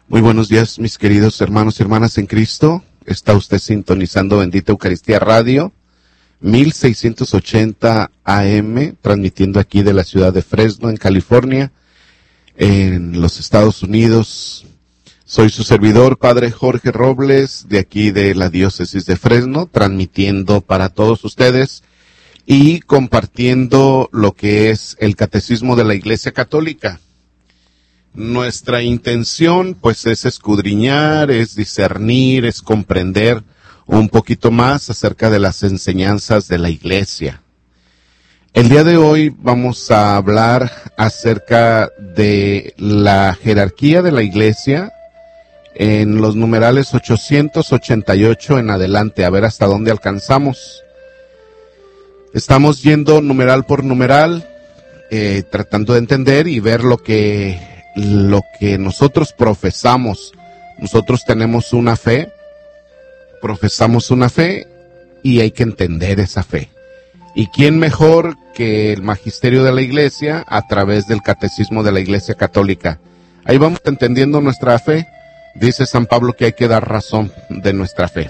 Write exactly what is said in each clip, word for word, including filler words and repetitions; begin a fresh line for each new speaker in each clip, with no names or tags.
Muy buenos días, mis queridos hermanos y hermanas en Cristo. Está usted sintonizando Bendita Eucaristía Radio, mil seiscientos ochenta A M, transmitiendo aquí de la ciudad de Fresno, en California, en los Estados Unidos. Soy su servidor, Padre Jorge Robles, de aquí de la diócesis de Fresno, transmitiendo para todos ustedes y compartiendo lo que es el Catecismo de la Iglesia Católica. Nuestra intención, pues, es escudriñar, es discernir, es comprender un poquito más acerca de las enseñanzas de la Iglesia. El día de hoy vamos a hablar acerca de la jerarquía de la Iglesia en los numerales ochocientos ochenta y ocho en adelante, a ver hasta dónde alcanzamos. Estamos yendo numeral por numeral, eh, tratando de entender y ver lo que lo que nosotros profesamos. Nosotros tenemos una fe, profesamos una fe y hay que entender esa fe. ¿Y quién mejor que el magisterio de la Iglesia a través del Catecismo de la Iglesia Católica? Ahí vamos entendiendo nuestra fe. Dice San Pablo que hay que dar razón de nuestra fe.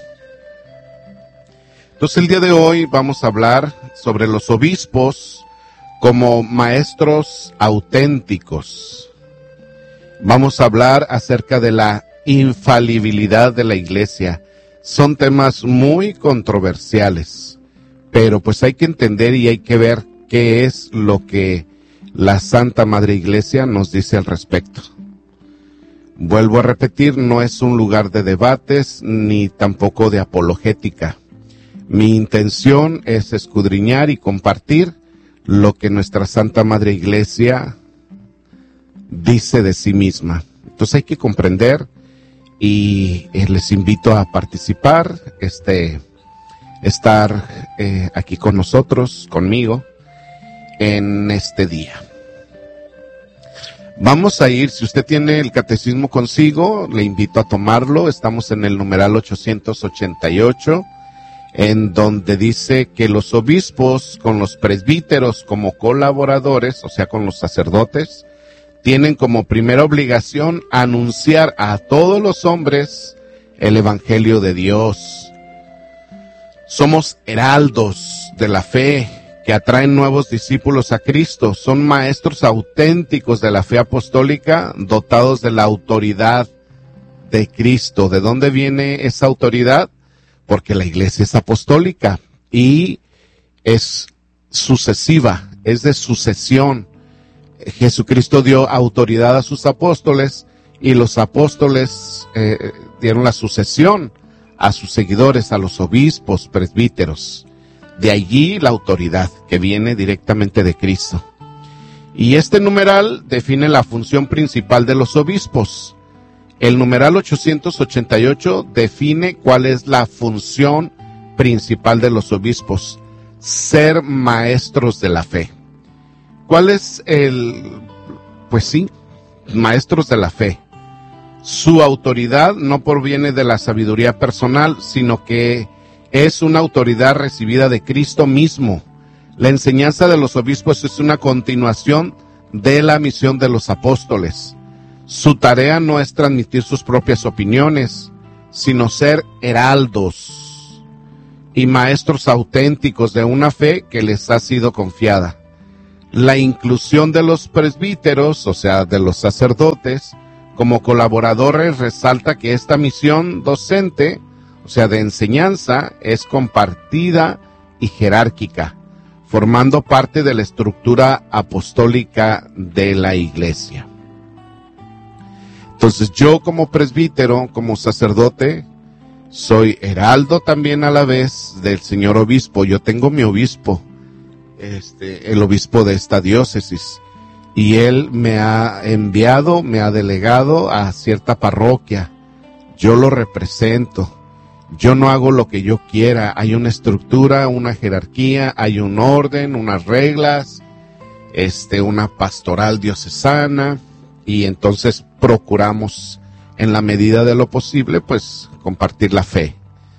Entonces el día de hoy vamos a hablar sobre los obispos como maestros auténticos. Vamos a hablar acerca de la infalibilidad de la Iglesia. Son temas muy controversiales, pero pues hay que entender y hay que ver qué es lo que la Santa Madre Iglesia nos dice al respecto. Vuelvo a repetir, no es un lugar de debates ni tampoco de apologética. Mi intención es escudriñar y compartir lo que nuestra Santa Madre Iglesia dice de sí misma. Entonces hay que comprender y eh, les invito a participar, este, estar eh, aquí con nosotros, conmigo, en este día. Vamos a ir, si usted tiene el catecismo consigo, le invito a tomarlo. Estamos en el numeral ochocientos ochenta y ocho, en donde dice que los obispos con los presbíteros como colaboradores, o sea, con los sacerdotes, tienen como primera obligación anunciar a todos los hombres el Evangelio de Dios. Somos heraldos de la fe que atraen nuevos discípulos a Cristo. Son maestros auténticos de la fe apostólica, dotados de la autoridad de Cristo. ¿De dónde viene esa autoridad? Porque la Iglesia es apostólica y es sucesiva, es de sucesión. Jesucristo dio autoridad a sus apóstoles y los apóstoles eh, dieron la sucesión a sus seguidores, a los obispos, presbíteros. De allí la autoridad que viene directamente de Cristo. Y este numeral define la función principal de los obispos. El numeral ochocientos ochenta y ocho define cuál es la función principal de los obispos: ser maestros de la fe. ¿Cuál es el...? Pues sí, maestros de la fe. Su autoridad no proviene de la sabiduría personal, sino que es una autoridad recibida de Cristo mismo. La enseñanza de los obispos es una continuación de la misión de los apóstoles. Su tarea no es transmitir sus propias opiniones, sino ser heraldos y maestros auténticos de una fe que les ha sido confiada. La inclusión de los presbíteros, o sea, de los sacerdotes, como colaboradores resalta que esta misión docente, o sea, de enseñanza, es compartida y jerárquica, formando parte de la estructura apostólica de la Iglesia. Entonces, yo como presbítero, como sacerdote, soy heraldo también a la vez del señor obispo. Yo tengo mi obispo, este, el obispo de esta diócesis, y él me ha enviado, me ha delegado a cierta parroquia. Yo lo represento. Yo no hago lo que yo quiera. Hay una estructura, una jerarquía, hay un orden, unas reglas, este, una pastoral diocesana, y entonces procuramos, en la medida de lo posible, pues, compartir la fe.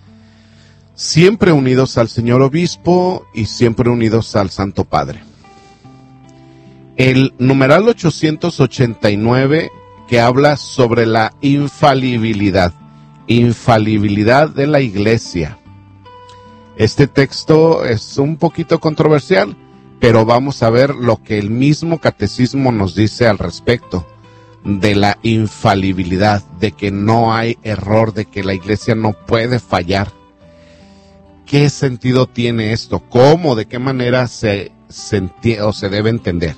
Siempre unidos al señor obispo y siempre unidos al Santo Padre. El numeral ochocientos ochenta y nueve que habla sobre la infalibilidad, infalibilidad de la iglesia. Este texto es un poquito controversial, pero vamos a ver lo que el mismo catecismo nos dice al respecto de la infalibilidad, de que no hay error, de que la iglesia no puede fallar. ¿Qué sentido tiene esto? ¿Cómo? ¿De qué manera se, se entiende o se debe entender?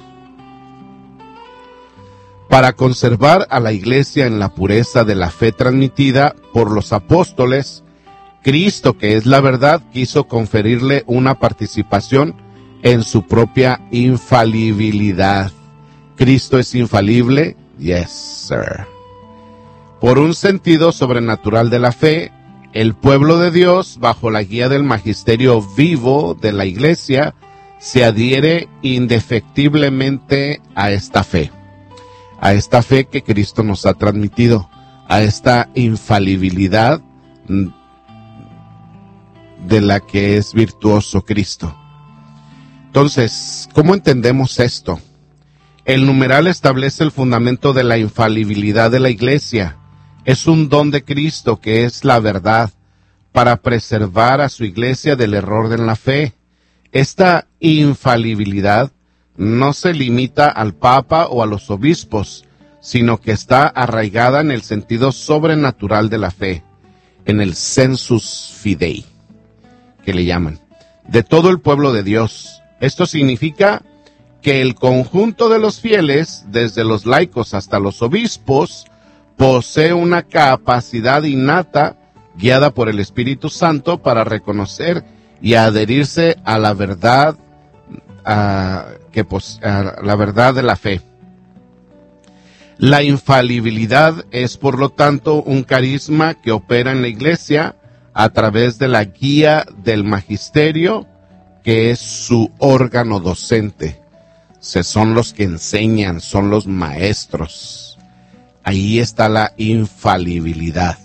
Para conservar a la iglesia en la pureza de la fe transmitida por los apóstoles, Cristo, que es la verdad, quiso conferirle una participación en su propia infalibilidad. ¿Cristo es infalible? Yes, sir. Por un sentido sobrenatural de la fe, el pueblo de Dios, bajo la guía del magisterio vivo de la iglesia, se adhiere indefectiblemente a esta fe, a esta fe que Cristo nos ha transmitido, a esta infalibilidad de la que es virtuoso Cristo. Entonces, ¿cómo entendemos esto? El numeral establece el fundamento de la infalibilidad de la iglesia. Es un don de Cristo, que es la verdad, para preservar a su iglesia del error de la fe. Esta infalibilidad no se limita al Papa o a los obispos, sino que está arraigada en el sentido sobrenatural de la fe, en el sensus fidei, que le llaman, de todo el pueblo de Dios. Esto significa que el conjunto de los fieles, desde los laicos hasta los obispos, posee una capacidad innata, guiada por el Espíritu Santo, para reconocer y adherirse a la verdad, a, que pos, a la verdad de la fe. La infalibilidad es, por lo tanto, un carisma que opera en la iglesia a través de la guía del magisterio, que es su órgano docente. Se son los que enseñan, son los maestros. Ahí está la infalibilidad.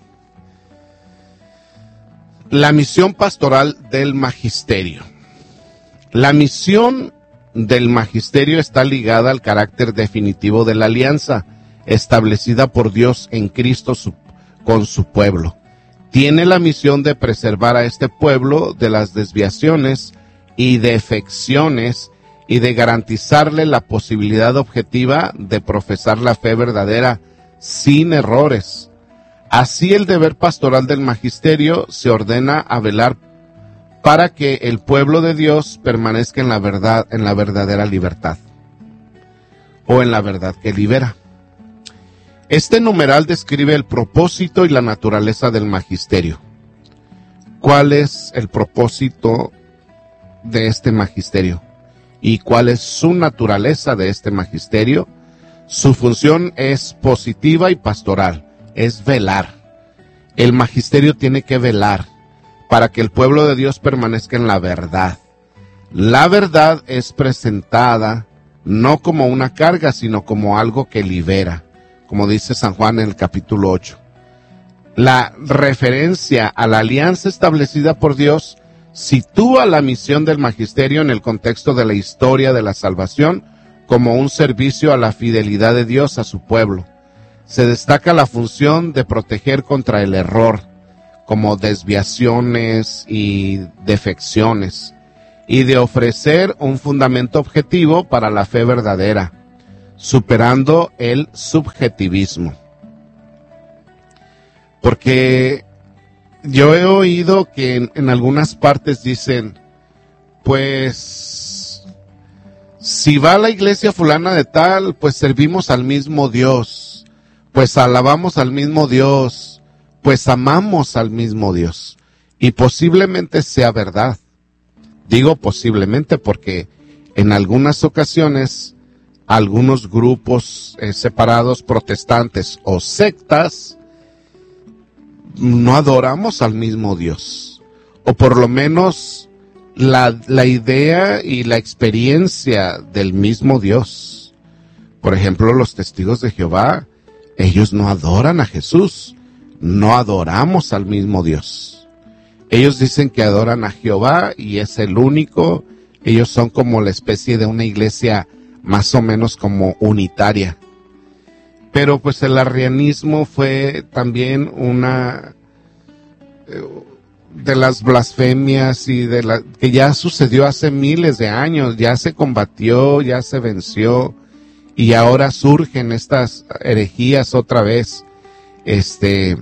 La misión pastoral del magisterio. La misión del magisterio está ligada al carácter definitivo de la alianza establecida por Dios en Cristo su, con su pueblo. Tiene la misión de preservar a este pueblo de las desviaciones y defecciones y de garantizarle la posibilidad objetiva de profesar la fe verdadera sin errores. Así, el deber pastoral del magisterio se ordena a velar para que el pueblo de Dios permanezca en la verdad, en la verdadera libertad, o en la verdad que libera. Este numeral describe el propósito y la naturaleza del magisterio. ¿Cuál es el propósito de este magisterio? ¿Y cuál es su naturaleza de este magisterio? Su función es positiva y pastoral, es velar. El magisterio tiene que velar para que el pueblo de Dios permanezca en la verdad. La verdad es presentada no como una carga, sino como algo que libera, como dice San Juan en el capítulo ocho. La referencia a la alianza establecida por Dios sitúa la misión del magisterio en el contexto de la historia de la salvación como un servicio a la fidelidad de Dios a su pueblo. Se destaca la función de proteger contra el error, como desviaciones y defecciones, y de ofrecer un fundamento objetivo para la fe verdadera, superando el subjetivismo. Porque yo he oído que en, en algunas partes dicen, pues, si va a la iglesia fulana de tal, pues servimos al mismo Dios, pues alabamos al mismo Dios, pues amamos al mismo Dios. Y posiblemente sea verdad. Digo posiblemente porque en algunas ocasiones algunos grupos eh, separados, protestantes o sectas, no adoramos al mismo Dios. O por lo menos la, la idea y la experiencia del mismo Dios. Por ejemplo, los testigos de Jehová, ellos no adoran a Jesús. No adoramos al mismo Dios. Ellos dicen que adoran a Jehová y es el único. Ellos son como la especie de una iglesia más o menos como unitaria. pero pues el arrianismo fue también una de las blasfemias y de la que ya sucedió hace miles de años, ya se combatió, ya se venció, y ahora surgen estas herejías otra vez, este,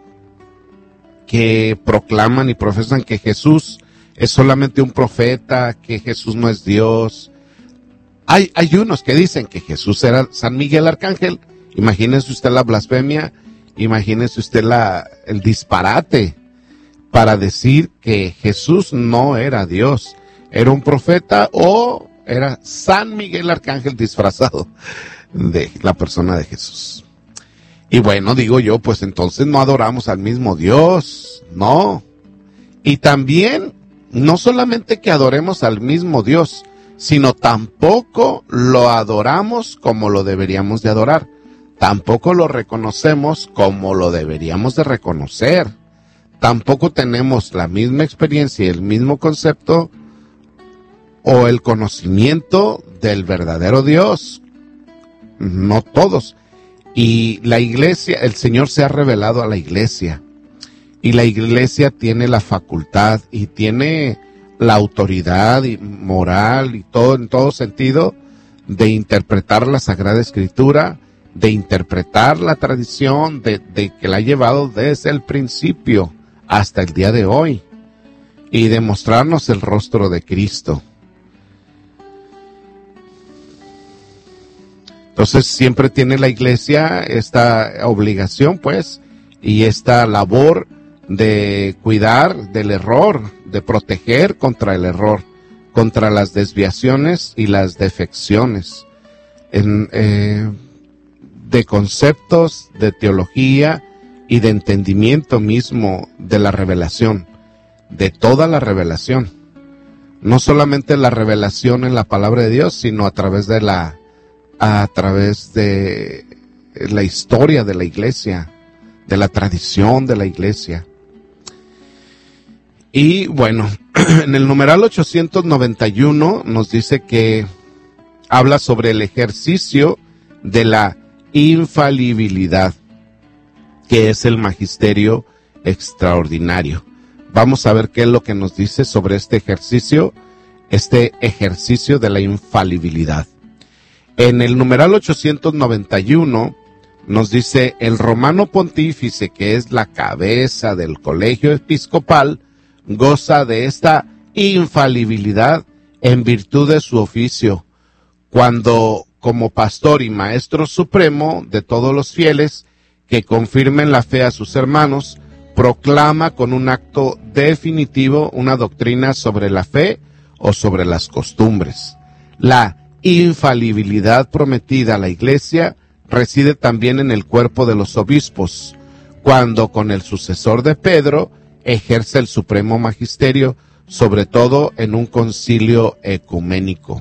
que proclaman y profesan que Jesús es solamente un profeta, que Jesús no es Dios. Hay, hay unos que dicen que Jesús era San Miguel Arcángel. Imagínese usted la blasfemia, imagínese usted la, el disparate para decir que Jesús no era Dios, era un profeta o era San Miguel Arcángel disfrazado de la persona de Jesús. Y bueno, digo yo, pues entonces no adoramos al mismo Dios, no. Y también, no solamente que adoremos al mismo Dios, sino tampoco lo adoramos como lo deberíamos de adorar. Tampoco lo reconocemos como lo deberíamos de reconocer. Tampoco tenemos la misma experiencia y el mismo concepto o el conocimiento del verdadero Dios. No todos. Y la iglesia, el Señor se ha revelado a la iglesia. Y la iglesia tiene la facultad y tiene la autoridad y moral y todo en todo sentido de interpretar la Sagrada Escritura, de interpretar la tradición de, de que la ha llevado desde el principio hasta el día de hoy y de mostrarnos el rostro de Cristo. Entonces siempre tiene la iglesia esta obligación, pues, y esta labor de cuidar del error, de proteger contra el error, contra las desviaciones y las defecciones en, eh, de conceptos, de teología y de entendimiento mismo de la revelación, de toda la revelación. No solamente la revelación en la palabra de Dios, sino a través de la, a través de la historia de la iglesia, de la tradición de la iglesia. Y bueno, en el numeral ochocientos noventa y uno nos dice que habla sobre el ejercicio de la infalibilidad, que es el magisterio extraordinario. Vamos a ver qué es lo que nos dice sobre este ejercicio, este ejercicio de la infalibilidad. En el numeral ochocientos noventa y uno nos dice: el romano pontífice, que es la cabeza del colegio episcopal, goza de esta infalibilidad en virtud de su oficio, cuando como pastor y maestro supremo de todos los fieles que confirmen la fe a sus hermanos, proclama con un acto definitivo una doctrina sobre la fe o sobre las costumbres. La infalibilidad prometida a la Iglesia reside también en el cuerpo de los obispos, cuando con el sucesor de Pedro ejerce el supremo magisterio, sobre todo en un concilio ecuménico.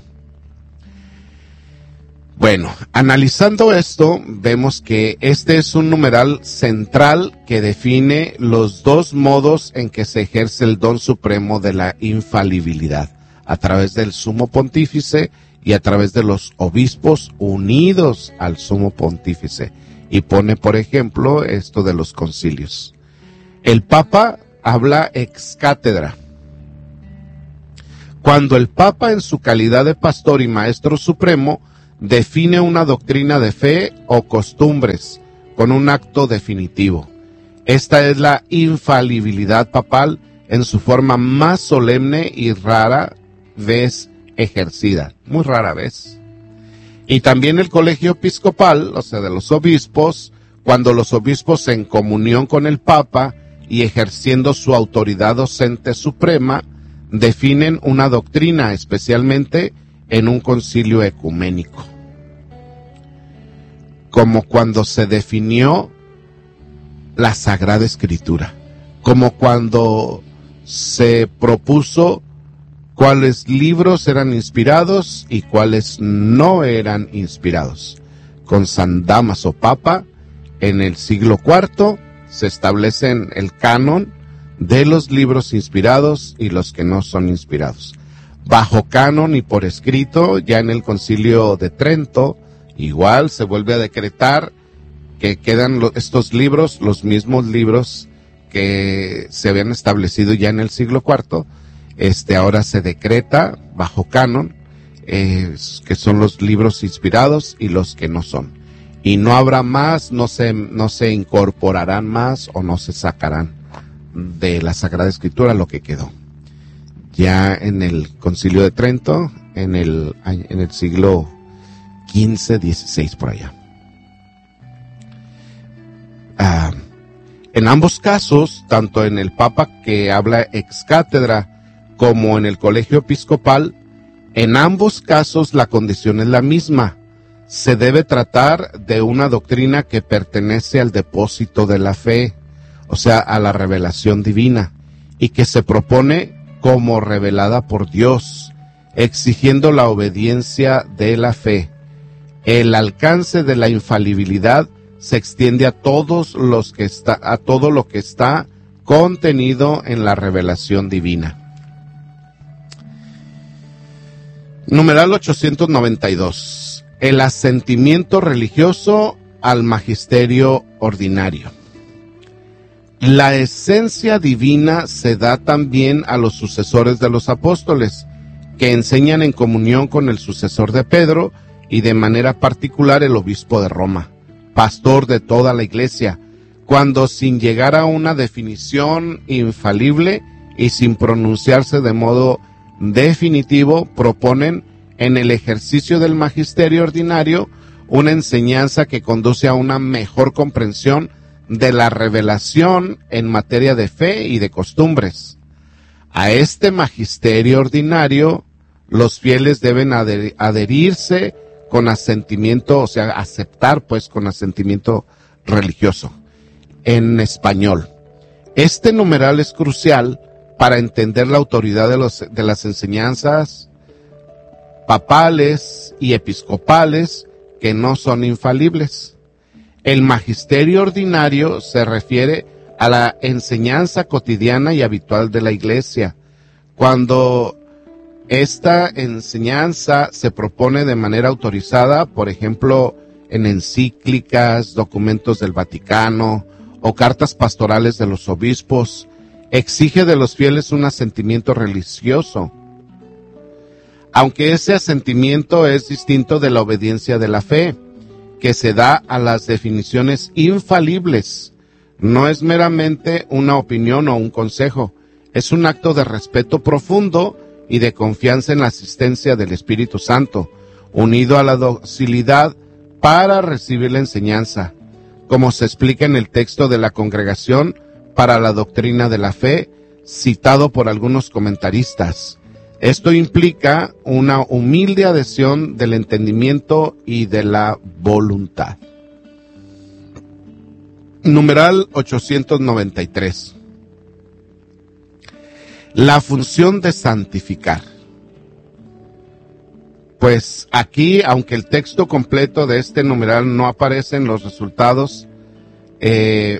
Bueno, analizando esto, vemos que este es un numeral central que define los dos modos en que se ejerce el don supremo de la infalibilidad, a través del sumo pontífice y a través de los obispos unidos al sumo pontífice. Y pone, por ejemplo, esto de los concilios. El Papa habla ex cátedra. Cuando el Papa, en su calidad de pastor y maestro supremo, define una doctrina de fe o costumbres con un acto definitivo. Esta es la infalibilidad papal en su forma más solemne y rara vez ejercida, muy rara vez. Y también el colegio episcopal, o sea, de los obispos, cuando los obispos en comunión con el Papa y ejerciendo su autoridad docente suprema, definen una doctrina, especialmente en un concilio ecuménico. Como cuando se definió la Sagrada Escritura, como cuando se propuso cuáles libros eran inspirados y cuáles no eran inspirados. Con San Dámaso Papa, en el siglo cuarto, se establecen el canon de los libros inspirados y los que no son inspirados. Bajo canon y por escrito, ya en el Concilio de Trento, igual se vuelve a decretar que quedan lo, estos libros, los mismos libros que se habían establecido ya en el siglo cuarto, este ahora se decreta bajo canon, eh, que son los libros inspirados y los que no son. Y no habrá más, no se, no se incorporarán más o no se sacarán de la Sagrada Escritura lo que quedó. Ya en el Concilio de Trento, en el, en el siglo quince, dieciséis por allá. Ah, en ambos casos, tanto en el Papa que habla ex cátedra como en el Colegio Episcopal, en ambos casos la condición es la misma. Se debe tratar de una doctrina que pertenece al depósito de la fe, o sea, a la revelación divina, y que se propone como revelada por Dios, exigiendo la obediencia de la fe. El alcance de la infalibilidad se extiende a todos los que está, a todo lo que está contenido en la revelación divina. Numeral ochocientos noventa y dos. El asentimiento religioso al magisterio ordinario. La esencia divina se da también a los sucesores de los apóstoles, que enseñan en comunión con el sucesor de Pedro y de manera particular el obispo de Roma, pastor de toda la iglesia, cuando sin llegar a una definición infalible y sin pronunciarse de modo definitivo, proponen en el ejercicio del magisterio ordinario una enseñanza que conduce a una mejor comprensión de la revelación en materia de fe y de costumbres. A este magisterio ordinario los fieles deben adher- adherirse con asentimiento, o sea, aceptar pues con asentimiento religioso. En español, este numeral es crucial para entender la autoridad de, los, de las enseñanzas papales y episcopales que no son infalibles. El magisterio ordinario se refiere a la enseñanza cotidiana y habitual de la Iglesia. Cuando esta enseñanza se propone de manera autorizada, por ejemplo, en encíclicas, documentos del Vaticano o cartas pastorales de los obispos, exige de los fieles un asentimiento religioso, aunque ese asentimiento es distinto de la obediencia de la fe, que se da a las definiciones infalibles. No es meramente una opinión o un consejo, es un acto de respeto profundo y de confianza en la asistencia del Espíritu Santo, unido a la docilidad para recibir la enseñanza, como se explica en el texto de la Congregación para la Doctrina de la Fe, citado por algunos comentaristas. Esto implica una humilde adhesión del entendimiento y de la voluntad. Numeral ochocientos noventa y tres. La función de santificar. Pues aquí, aunque el texto completo de este numeral no aparece en los resultados, eh,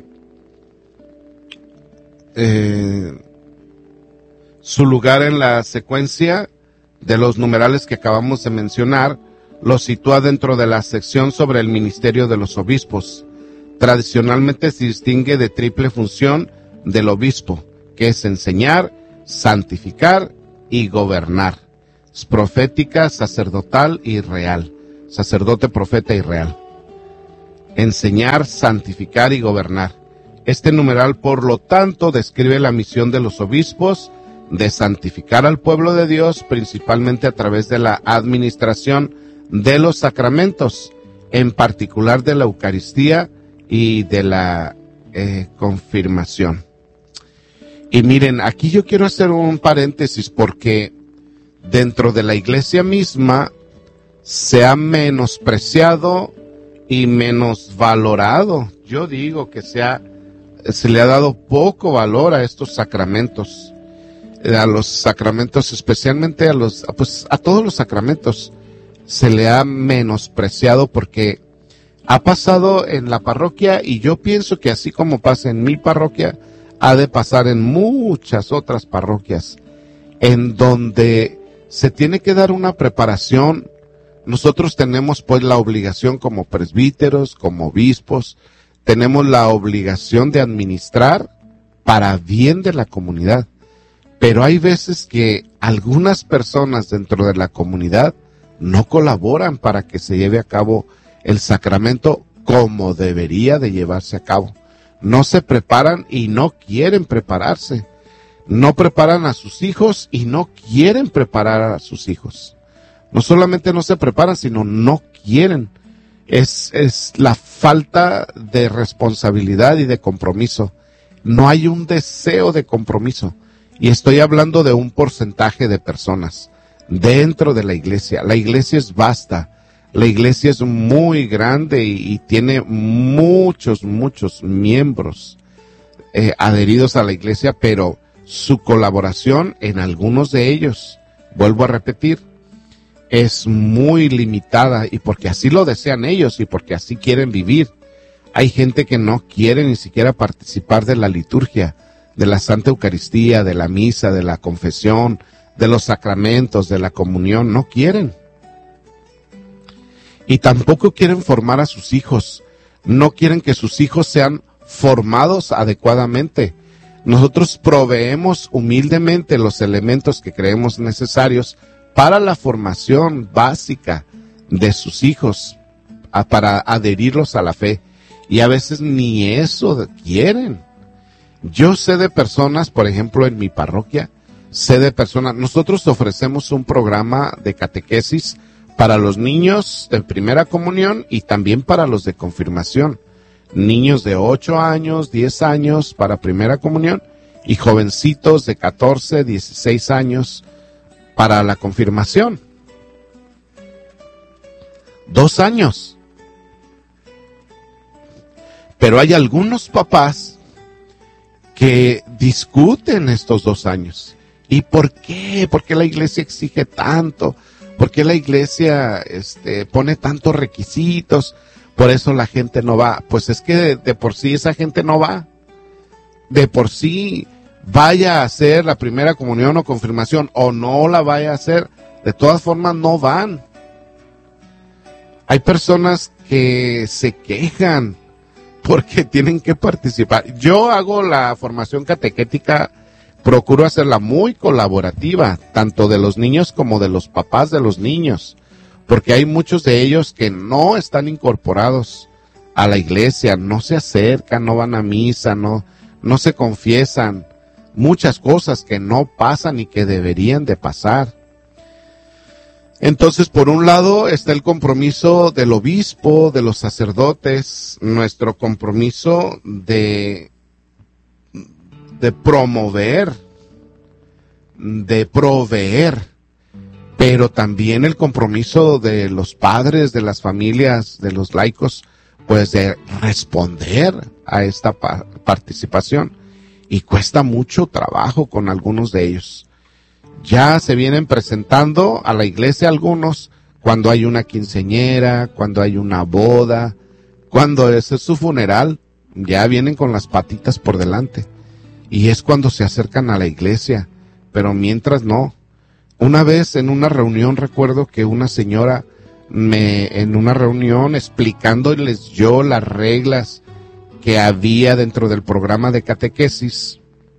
eh, su lugar en la secuencia de los numerales que acabamos de mencionar lo sitúa dentro de la sección sobre el ministerio de los obispos. Tradicionalmente se distingue de triple función del obispo, que es enseñar, santificar y gobernar. Es profética, sacerdotal y real. Sacerdote, profeta y real. Enseñar, santificar y gobernar. Este numeral, por lo tanto, describe la misión de los obispos de santificar al pueblo de Dios, principalmente a través de la administración de los sacramentos, en particular de la Eucaristía y de la eh, confirmación. Y miren, aquí yo quiero hacer un paréntesis porque dentro de la iglesia misma se ha menospreciado y menosvalorado. Yo digo que se, ha, se le ha dado poco valor a estos sacramentos, a los sacramentos, especialmente a los, pues a todos los sacramentos se le ha menospreciado porque ha pasado en la parroquia y yo pienso que así como pasa en mi parroquia, ha de pasar en muchas otras parroquias, en donde se tiene que dar una preparación nosotros tenemos pues la obligación como presbíteros, como obispos, tenemos la obligación de administrar para bien de la comunidad. Pero hay veces que algunas personas dentro de la comunidad no colaboran para que se lleve a cabo el sacramento como debería de llevarse a cabo. No se preparan y no quieren prepararse. No preparan a sus hijos y no quieren preparar a sus hijos. No solamente no se preparan, sino no quieren. Es, es la falta de responsabilidad y de compromiso. No hay un deseo de compromiso. Y estoy hablando de un porcentaje de personas dentro de la iglesia. La iglesia es vasta. La iglesia es muy grande y, y tiene muchos, muchos miembros eh, adheridos a la iglesia, pero su colaboración en algunos de ellos, vuelvo a repetir, es muy limitada, y porque así lo desean ellos y porque así quieren vivir. Hay gente que no quiere ni siquiera participar de la liturgia, de la Santa Eucaristía, de la misa, de la confesión, de los sacramentos, de la comunión, no quieren. Y tampoco quieren formar a sus hijos, no quieren que sus hijos sean formados adecuadamente. Nosotros proveemos humildemente los elementos que creemos necesarios para la formación básica de sus hijos, a, para adherirlos a la fe, y a veces ni eso quieren. Yo sé de personas, por ejemplo, en mi parroquia, sé de personas, nosotros ofrecemos un programa de catequesis para los niños de primera comunión y también para los de confirmación. Niños de ocho años, diez años para primera comunión y jovencitos de catorce, dieciséis años para la confirmación. Dos años. Pero hay algunos papás que discuten estos dos años. ¿Y por qué? ¿Por qué la iglesia exige tanto? ¿Por qué la iglesia este, pone tantos requisitos? Por eso la gente no va. Pues es que de, de por sí esa gente no va. De por sí vaya a hacer la primera comunión o confirmación o no la vaya a hacer, de todas formas no van. Hay personas que se quejan porque tienen que participar. Yo hago la formación catequética, procuro hacerla muy colaborativa, tanto de los niños como de los papás de los niños, porque hay muchos de ellos que no están incorporados a la iglesia, no se acercan, no van a misa, no, no se confiesan, muchas cosas que no pasan y que deberían de pasar. Entonces, por un lado está el compromiso del obispo, de los sacerdotes, nuestro compromiso de, de promover, de proveer, pero también el compromiso de los padres, de las familias, de los laicos, pues de responder a esta pa- participación. Y cuesta mucho trabajo con algunos de ellos. Ya se vienen presentando a la iglesia algunos cuando hay una quinceañera, cuando hay una boda, cuando ese es su funeral, ya vienen con las patitas por delante. Y es cuando se acercan a la iglesia, pero mientras no. Una vez en una reunión recuerdo que una señora me, en una reunión explicándoles yo las reglas que había dentro del programa de catequesis,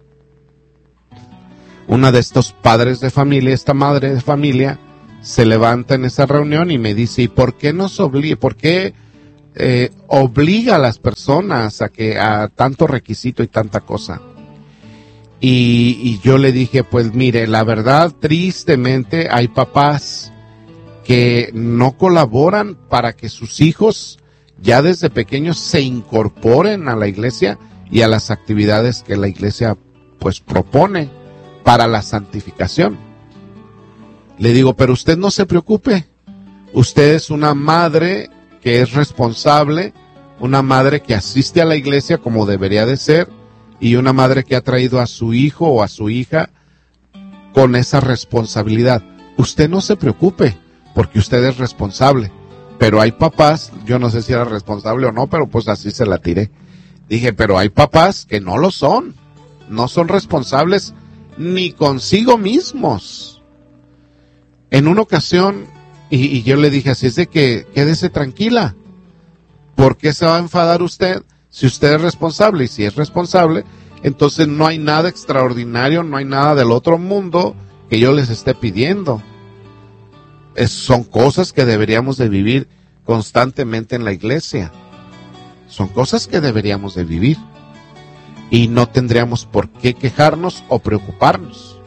una de estos padres de familia, esta madre de familia, se levanta en esa reunión y me dice, ¿y por qué nos obliga, por qué eh, obliga a las personas a que a tanto requisito y tanta cosa? Y, y yo le dije, pues mire, la verdad, tristemente, hay papás que no colaboran para que sus hijos ya desde pequeños se incorporen a la iglesia y a las actividades que la iglesia pues propone para la santificación. Le digo, pero usted no se preocupe, usted es una madre que es responsable, una madre que asiste a la iglesia como debería de ser, y una madre que ha traído a su hijo o a su hija con esa responsabilidad. Usted no se preocupe, porque usted es responsable. Pero hay papás, yo no sé si era responsable o no, pero pues así se la tiré. Dije, pero hay papás que no lo son, no son responsables ni consigo mismos. En una ocasión Y, y yo le dije, así es de que quédese tranquila. ¿Por qué se va a enfadar usted si usted es responsable? Y si es responsable, entonces no hay nada extraordinario, no hay nada del otro mundo que yo les esté pidiendo. Es, son cosas que deberíamos de vivir constantemente en la iglesia. Son cosas que deberíamos de vivir. Y no tendríamos por qué quejarnos o preocuparnos.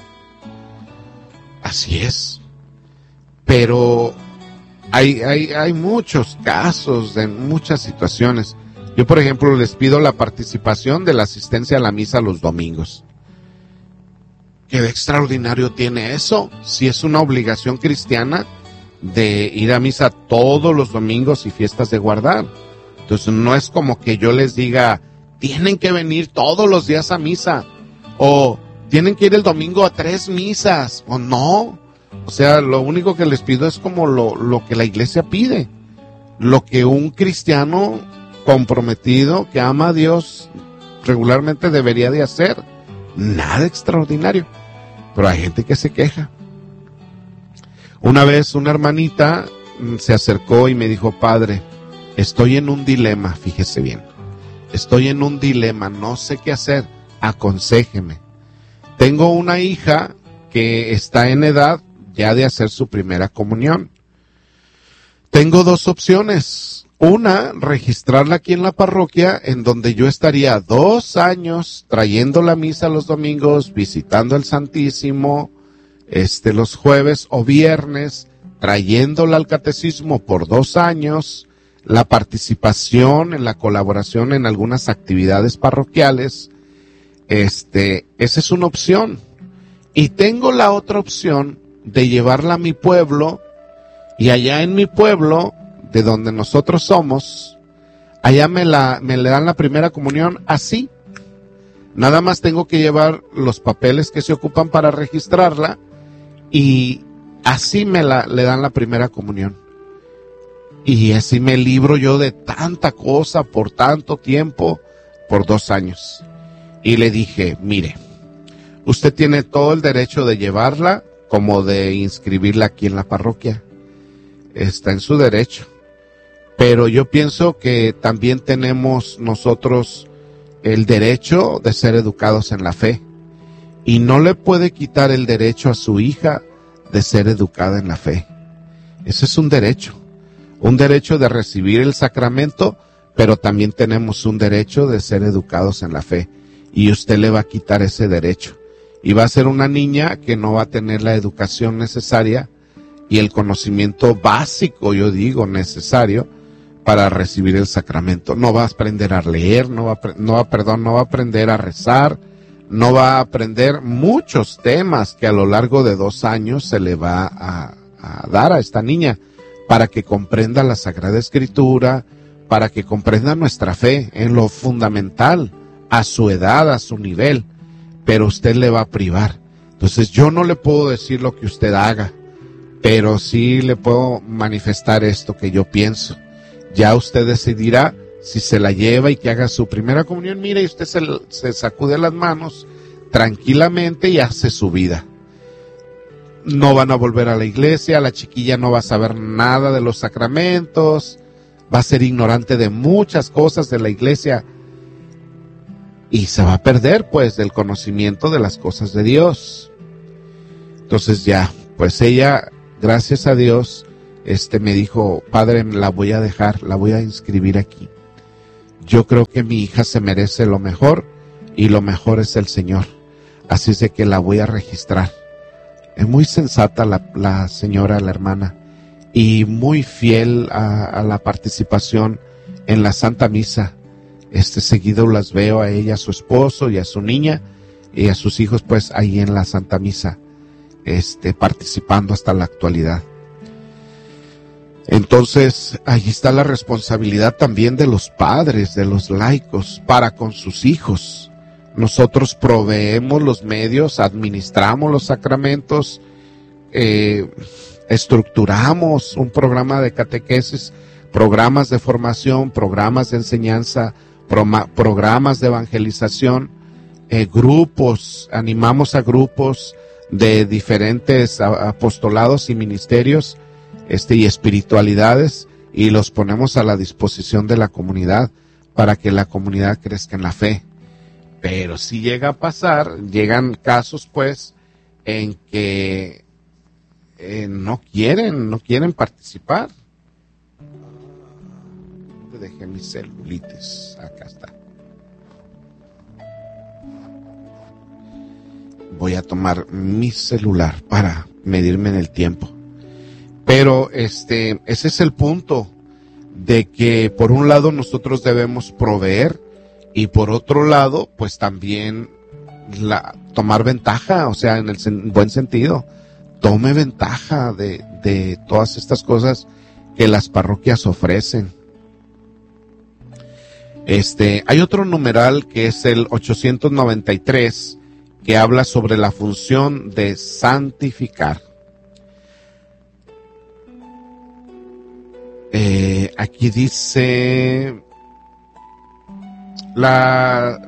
Así es. Pero hay, hay, hay muchos casos, de muchas situaciones. Yo, por ejemplo, les pido la participación de la asistencia a la misa los domingos. ¿Qué de extraordinario tiene eso? Si es una obligación cristiana de ir a misa todos los domingos y fiestas de guardar. Entonces no es como que yo les diga, tienen que venir todos los días a misa, o tienen que ir el domingo a tres misas, o no. O sea, lo único que les pido es como lo, lo que la iglesia pide, lo que un cristiano comprometido que ama a Dios regularmente debería de hacer. Nada extraordinario, pero hay gente que se queja. Una vez una hermanita se acercó y me dijo, padre, estoy en un dilema, fíjese bien, estoy en un dilema, no sé qué hacer, aconséjeme. Tengo una hija que está en edad ya de hacer su primera comunión. Tengo dos opciones. Una, registrarla aquí en la parroquia, en donde yo estaría dos años trayendo la misa los domingos, visitando el Santísimo, este, los jueves o viernes, trayéndola al catecismo por dos años, la participación en la colaboración en algunas actividades parroquiales. Este, esa es una opción. Y tengo la otra opción de llevarla a mi pueblo, y allá en mi pueblo, de donde nosotros somos, allá me la, me le dan la primera comunión así. Nada más tengo que llevar los papeles que se ocupan para registrarla, y así me la, le dan la primera comunión. Y así me libro yo de tanta cosa por tanto tiempo, por dos años. Y le dije, mire, usted tiene todo el derecho de llevarla como de inscribirla aquí en la parroquia. Está en su derecho. Pero yo pienso que también tenemos nosotros el derecho de ser educados en la fe. Y no le puede quitar el derecho a su hija de ser educada en la fe. Ese es un derecho. Un derecho de recibir el sacramento, pero también tenemos un derecho de ser educados en la fe. Y usted le va a quitar ese derecho. Y va a ser una niña que no va a tener la educación necesaria y el conocimiento básico, yo digo, necesario para recibir el sacramento. No va a aprender a leer, no va a, no va, perdón, no va a aprender a rezar, no va a aprender muchos temas que a lo largo de dos años se le va a, a dar a esta niña para que comprenda la Sagrada Escritura, para que comprenda nuestra fe en lo fundamental, a su edad, a su nivel, pero usted le va a privar. Entonces yo no le puedo decir lo que usted haga, pero sí le puedo manifestar esto que yo pienso. Ya usted decidirá si se la lleva y que haga su primera comunión. Mire, y usted se, se sacude las manos tranquilamente y hace su vida. No van a volver a la iglesia, la chiquilla no va a saber nada de los sacramentos, va a ser ignorante de muchas cosas de la iglesia y se va a perder pues del conocimiento de las cosas de Dios. Entonces ya, pues ella, gracias a Dios, este me dijo, padre, la voy a dejar, la voy a inscribir aquí. Yo creo que mi hija se merece lo mejor y lo mejor es el Señor. Así es de que la voy a registrar. Es muy sensata la, la señora, la hermana, y muy fiel a, a la participación en la Santa Misa. Este seguido las veo a ella, a su esposo y a su niña y a sus hijos pues ahí en la Santa Misa, este, participando hasta la actualidad. Entonces, ahí está la responsabilidad también de los padres, de los laicos, para con sus hijos. Nosotros proveemos los medios, administramos los sacramentos, eh, estructuramos un programa de catequesis, programas de formación, programas de enseñanza, proma, programas de evangelización, eh, grupos, animamos a grupos de diferentes apostolados y ministerios, este, y espiritualidades, y los ponemos a la disposición de la comunidad para que la comunidad crezca en la fe. Pero si llega a pasar, llegan casos pues en que eh, no quieren, no quieren participar. Dejé mis celulitis, acá está. Voy a tomar mi celular para medirme en el tiempo. Pero este, ese es el punto, de que por un lado nosotros debemos proveer y por otro lado, pues también la, tomar ventaja, o sea, en el sen, buen sentido, tome ventaja de, de todas estas cosas que las parroquias ofrecen. Este, hay otro numeral que es el ochocientos noventa y tres, que habla sobre la función de santificar. Eh, aquí dice la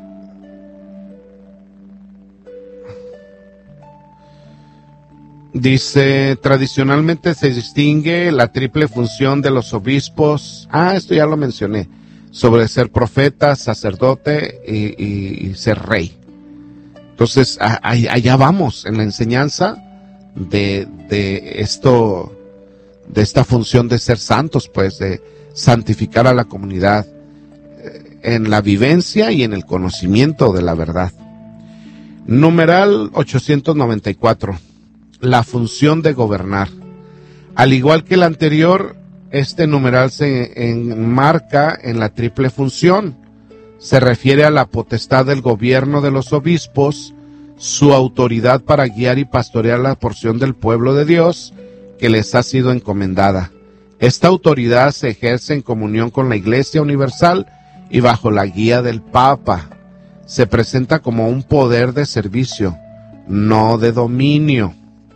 dice tradicionalmente se distingue la triple función de los obispos. Ah, esto ya lo mencioné, sobre ser profeta, sacerdote y, y, y ser rey. Entonces a, a, allá vamos en la enseñanza de, de esto, de esta función de ser santos, pues de santificar a la comunidad eh, en la vivencia y en el conocimiento de la verdad. Numeral ochocientos noventa y cuatro, la función de gobernar. Al igual que el anterior, este numeral se enmarca en la triple función. Se refiere a la potestad del gobierno de los obispos, su autoridad para guiar y pastorear la porción del pueblo de Dios que les ha sido encomendada. Esta autoridad se ejerce en comunión con la Iglesia Universal y bajo la guía del Papa. Se presenta como un poder de servicio, no de dominio.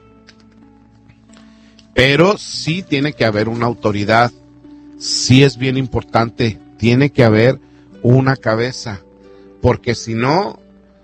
Pero sí tiene que haber una autoridad, sí es bien importante, tiene que haber una cabeza, porque si no,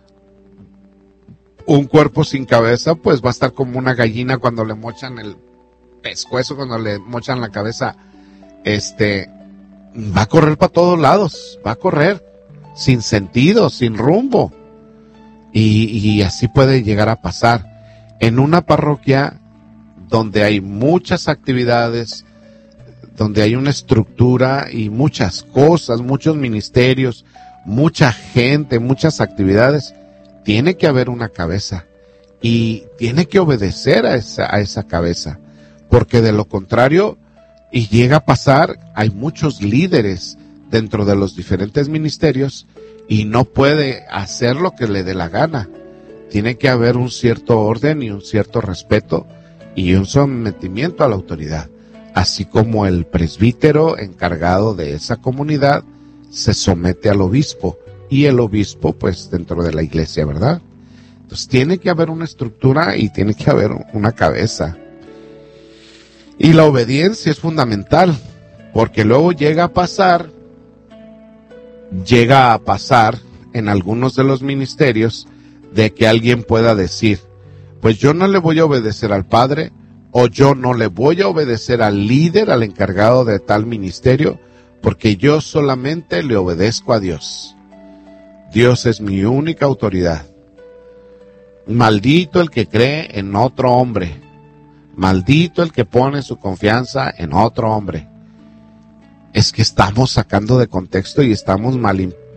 un cuerpo sin cabeza pues va a estar como una gallina cuando le mochan el pescuezo, cuando le mochan la cabeza, este, va a correr para todos lados, va a correr sin sentido, sin rumbo, y, y así puede llegar a pasar. En una parroquia donde hay muchas actividades, donde hay una estructura y muchas cosas, muchos ministerios, mucha gente, muchas actividades, tiene que haber una cabeza y tiene que obedecer a esa, a esa cabeza, porque de lo contrario, y llega a pasar, hay muchos líderes dentro de los diferentes ministerios y no puede hacer lo que le dé la gana. Tiene que haber un cierto orden y un cierto respeto y un sometimiento a la autoridad, así como el presbítero encargado de esa comunidad se somete al obispo y el obispo pues dentro de la iglesia, ¿verdad? Entonces tiene que haber una estructura y tiene que haber una cabeza. Y la obediencia es fundamental, porque luego llega a pasar, llega a pasar en algunos de los ministerios de que alguien pueda decir, pues yo no le voy a obedecer al padre, o yo no le voy a obedecer al líder, al encargado de tal ministerio, porque yo solamente le obedezco a Dios. Dios es mi única autoridad. Maldito el que cree en otro hombre. Maldito el que pone su confianza en otro hombre. Es que estamos sacando de contexto y estamos mal,